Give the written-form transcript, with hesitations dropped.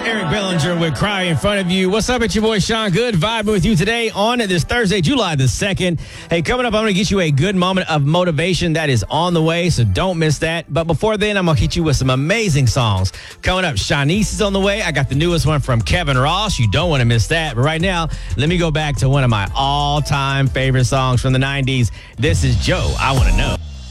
Eric Bellinger with Cry in Front of You. What's up? It's your boy Sean Good, vibing with you today on this Thursday, July the 2nd. Hey, coming up, I'm going to get you a good moment of motivation that is on the way, so don't miss that. But before then, I'm going to hit you with some amazing songs. Coming up, Shanice is on the way. I got the newest one from Kevin Ross. You don't want to miss that. But right now, let me go back to one of my all-time favorite songs from the 90s. This is Joe, I Want to Know.